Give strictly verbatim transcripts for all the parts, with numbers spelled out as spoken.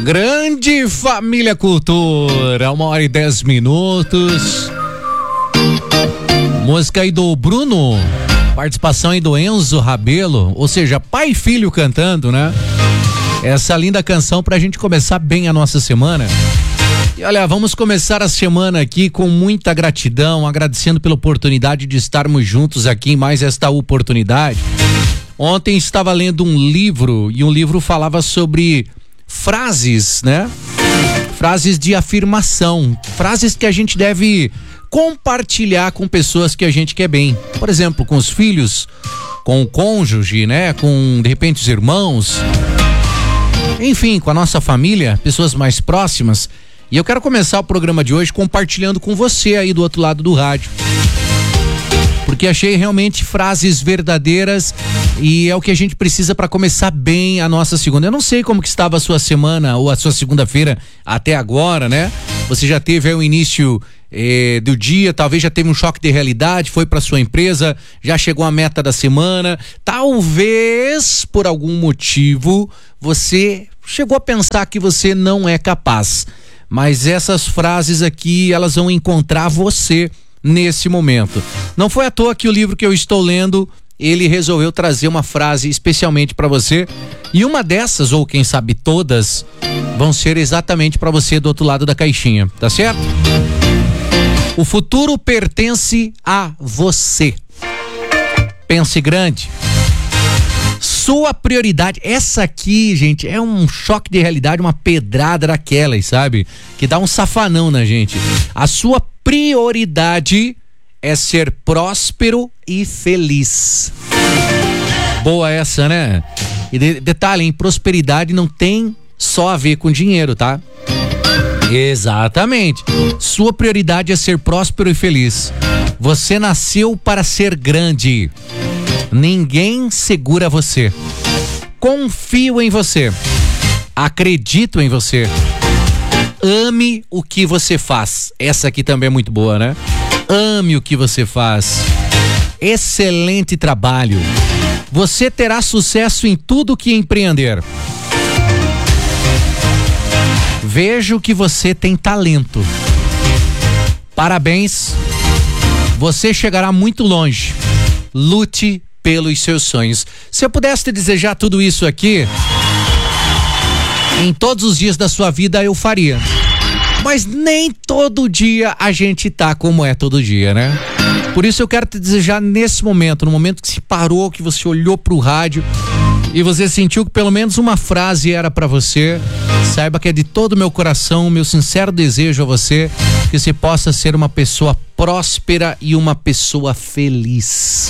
Grande Família Cultura, uma hora e dez minutos. Música aí do Bruno, participação aí do Enzo Rabelo, ou seja, pai e filho cantando, né? Essa linda canção pra gente começar bem a nossa semana. E olha, vamos começar a semana aqui com muita gratidão, agradecendo pela oportunidade de estarmos juntos aqui em mais esta oportunidade. Ontem estava lendo um livro e um livro falava sobre frases, né? Frases de afirmação, frases que a gente deve compartilhar com pessoas que a gente quer bem. Por exemplo, com os filhos, com o cônjuge, né? Com, de repente, os irmãos. Enfim, com a nossa família, pessoas mais próximas. E eu quero começar o programa de hoje compartilhando com você aí do outro lado do rádio. Porque achei realmente frases verdadeiras e é o que a gente precisa para começar bem a nossa segunda. Eu não sei como que estava a sua semana ou a sua segunda-feira até agora, né? Você já teve aí o início eh, do dia, talvez já teve um choque de realidade, foi para sua empresa, já chegou a meta da semana. Talvez, por algum motivo, você chegou a pensar que você não é capaz. Mas essas frases aqui, elas vão encontrar você nesse momento. Não foi à toa que o livro que eu estou lendo, ele resolveu trazer uma frase especialmente para você. E uma dessas, ou quem sabe todas, vão ser exatamente para você do outro lado da caixinha, tá certo? O futuro pertence a você. Pense grande. Sua prioridade, essa aqui, gente, é um choque de realidade, uma pedrada daquelas, sabe? Que dá um safanão na gente. A sua prioridade é ser próspero e feliz. Boa essa, né? E de, detalhe, hein? Prosperidade não tem só a ver com dinheiro, tá? Exatamente. Sua prioridade é ser próspero e feliz. Você nasceu para ser grande. Ninguém segura você. Confio em você. Acredito em você. Ame o que você faz. Essa aqui também é muito boa, né? Ame o que você faz. Excelente trabalho. Você terá sucesso em tudo que empreender. Vejo que você tem talento. Parabéns. Você chegará muito longe. Lute pelos seus sonhos. Se eu pudesse te desejar tudo isso aqui, em todos os dias da sua vida eu faria. Mas nem todo dia a gente tá como é todo dia, né? Por isso eu quero te desejar nesse momento, no momento que se parou, que você olhou pro rádio e você sentiu que pelo menos uma frase era pra você, saiba que é de todo o meu coração, meu sincero desejo a você, que você possa ser uma pessoa próspera e uma pessoa feliz.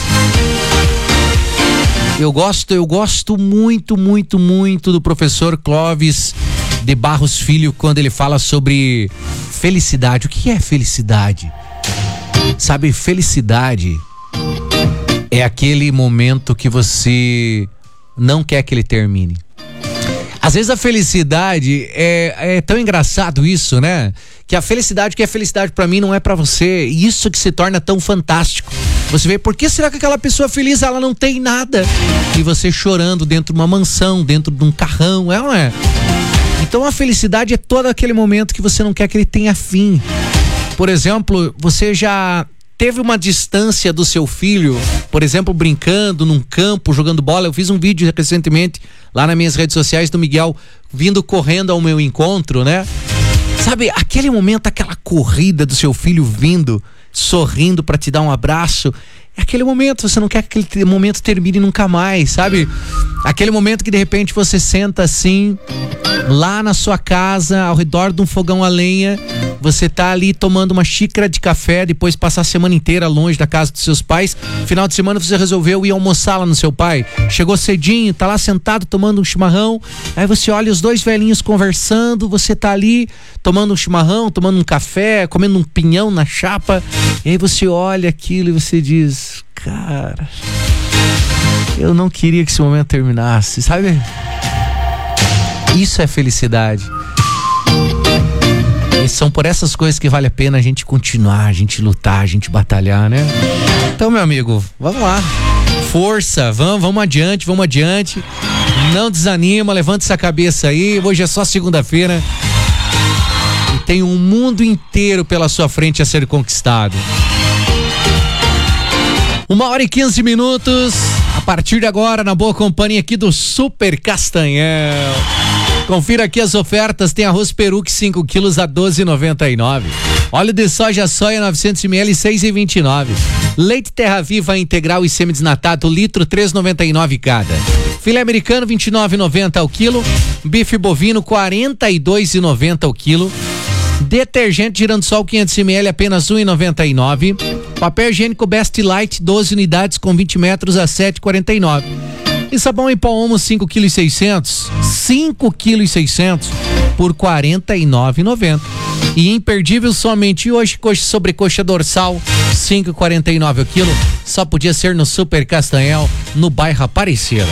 Eu gosto, eu gosto muito, muito, muito do professor Clóvis de Barros Filho quando ele fala sobre felicidade. O que é felicidade? Sabe, felicidade é aquele momento que você não quer que ele termine. Às vezes a felicidade é, é tão engraçado isso, né? Que a felicidade que é felicidade pra mim não é pra você. E isso que se torna tão fantástico. Você vê, por que será que aquela pessoa feliz, ela não tem nada? E você chorando dentro de uma mansão, dentro de um carrão, é ou não é? Então a felicidade é todo aquele momento que você não quer que ele tenha fim. Por exemplo, você já teve uma distância do seu filho, por exemplo, brincando num campo, jogando bola. Eu fiz um vídeo recentemente lá nas minhas redes sociais do Miguel vindo correndo ao meu encontro, né? Sabe, aquele momento, aquela corrida do seu filho vindo, sorrindo pra te dar um abraço, é aquele momento, você não quer que aquele momento termine nunca mais, sabe? Aquele momento que de repente você senta assim, lá na sua casa, ao redor de um fogão a lenha, você tá ali tomando uma xícara de café, depois de passar a semana inteira longe da casa dos seus pais, final de semana você resolveu ir almoçar lá no seu pai, chegou cedinho, tá lá sentado tomando um chimarrão, aí você olha os dois velhinhos conversando, você tá ali tomando um chimarrão, tomando um café, comendo um pinhão na chapa, e aí você olha aquilo e você diz, cara, eu não queria que esse momento terminasse, sabe? Isso é felicidade. E são por essas coisas que vale a pena a gente continuar, a gente lutar, a gente batalhar, né? Então, meu amigo, vamos lá. Força, vamos, vamos adiante, vamos adiante. Não desanima, levanta essa cabeça aí. Hoje é só segunda-feira. E tem um mundo inteiro pela sua frente a ser conquistado. Uma hora e quinze minutos. A partir de agora, na boa companhia aqui do Super Castanhel. Confira aqui as ofertas. Tem arroz peruque cinco quilos a doze reais e noventa e nove centavos. Óleo de soja soia novecentos mililitros seis reais e vinte e nove centavos. Leite Terra Viva integral e semidesnatado litro três reais e noventa e nove centavos cada. Filé americano vinte e nove reais e noventa centavos ao quilo. Bife bovino quarenta e dois reais e noventa centavos ao quilo. Detergente Giransol quinhentos mililitros apenas um real e noventa e nove centavos. Papel higiênico Best Light doze unidades com vinte metros a sete reais e quarenta e nove centavos. E sabão em pó Omo cinco quilos e seiscentos, cinco quilos e seiscentos por quarenta e nove reais e noventa centavos. E imperdível somente hoje, coxa sobrecoxa dorsal cinco reais e quarenta e nove centavos o quilo. Só podia ser no Super Castanhel, no bairro Aparecida.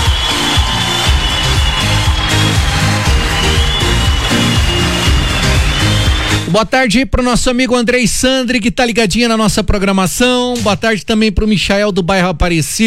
Boa tarde aí pro nosso amigo Andrei Sandri, que tá ligadinho na nossa programação. Boa tarde também pro Michael do bairro Aparecida.